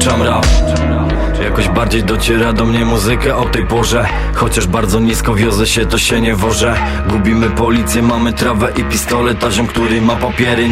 włączam rap. Jakoś bardziej dociera do mnie muzyka o tej porze. Chociaż bardzo nisko wiozę się, to się nie wożę. Gubimy policję, mamy trawę i pistolet. A ziom, który ma papiery,